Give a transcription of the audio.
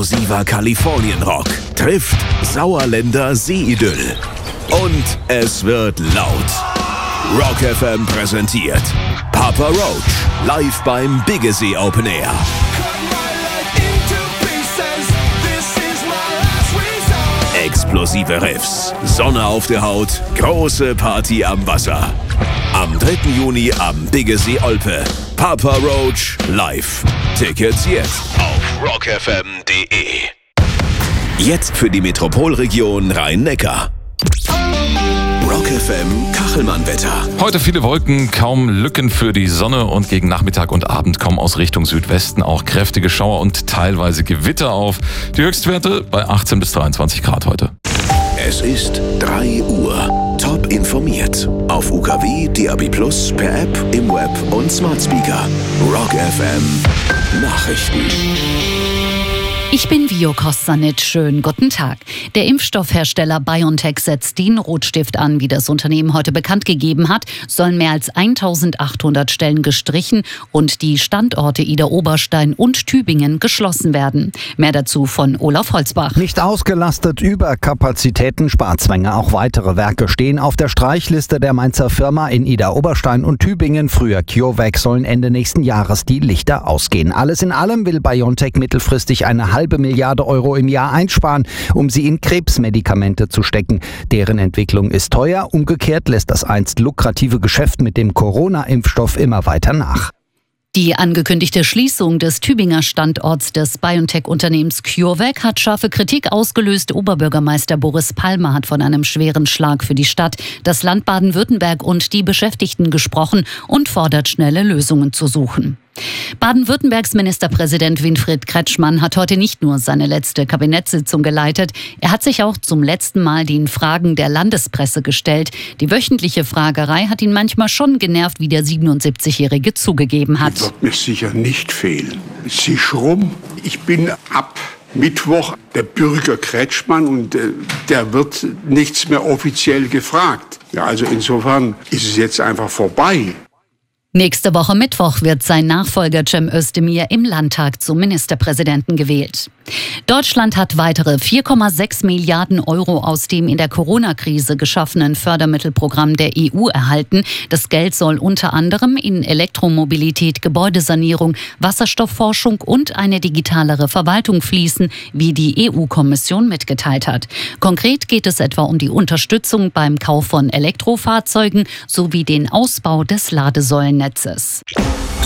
Explosiver Kalifornienrock trifft Sauerländer Seeidyll. Und es wird laut. Rock FM präsentiert Papa Roach live beim Biggesee Open Air. Explosive Riffs, Sonne auf der Haut, große Party am Wasser. Am 3. Juni am Biggesee Olpe. Papa Roach live. Tickets jetzt auf rockfm.de. Jetzt für die Metropolregion Rhein-Neckar. Rock FM Kachelmann-Wetter. Heute viele Wolken, kaum Lücken für die Sonne und gegen Nachmittag und Abend kommen aus Richtung Südwesten auch kräftige Schauer und teilweise Gewitter auf. Die Höchstwerte bei 18 bis 23 Grad heute. Es ist 3 Uhr. Top informiert. Auf UKW, DAB+, per App, im Web und Smart Speaker. Rock FM Nachrichten. Ich bin Vio Kostanic. Schönen guten Tag. Der Impfstoffhersteller BioNTech setzt den Rotstift an. Wie das Unternehmen heute bekannt gegeben hat, sollen mehr als 1800 Stellen gestrichen und die Standorte Idar-Oberstein und Tübingen geschlossen werden. Mehr dazu von Olaf Holzbach. Nicht ausgelastet, Überkapazitäten, Sparzwänge. Auch weitere Werke stehen auf der Streichliste der Mainzer Firma. In Idar-Oberstein und Tübingen, früher CureVac, sollen Ende nächsten Jahres die Lichter ausgehen. Alles in allem will BioNTech mittelfristig eine halbe Milliarde Euro im Jahr einsparen, um sie in Krebsmedikamente zu stecken. Deren Entwicklung ist teuer. Umgekehrt lässt das einst lukrative Geschäft mit dem Corona-Impfstoff immer weiter nach. Die angekündigte Schließung des Tübinger Standorts des BioNTech-Unternehmens CureVac hat scharfe Kritik ausgelöst. Oberbürgermeister Boris Palmer hat von einem schweren Schlag für die Stadt, das Land Baden-Württemberg und die Beschäftigten gesprochen und fordert, schnelle Lösungen zu suchen. Baden-Württembergs Ministerpräsident Winfried Kretschmann hat heute nicht nur seine letzte Kabinettssitzung geleitet, er hat sich auch zum letzten Mal den Fragen der Landespresse gestellt. Die wöchentliche Fragerei hat ihn manchmal schon genervt, wie der 77-Jährige zugegeben hat. Das wird mir sicher nicht fehlen. Sieh rum, ich bin ab Mittwoch der Bürger Kretschmann und der wird nichts mehr offiziell gefragt. Ja, also insofern ist es jetzt einfach vorbei. Nächste Woche Mittwoch wird sein Nachfolger Cem Özdemir im Landtag zum Ministerpräsidenten gewählt. Deutschland hat weitere 4,6 Milliarden Euro aus dem in der Corona-Krise geschaffenen Fördermittelprogramm der EU erhalten. Das Geld soll unter anderem in Elektromobilität, Gebäudesanierung, Wasserstoffforschung und eine digitalere Verwaltung fließen, wie die EU-Kommission mitgeteilt hat. Konkret geht es etwa um die Unterstützung beim Kauf von Elektrofahrzeugen sowie den Ausbau des Ladesäulennetzes.